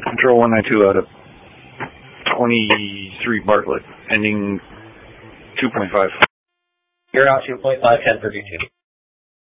Control 192 out of 23 Bartlett, ending 2.5. You're out 2.5, 1032.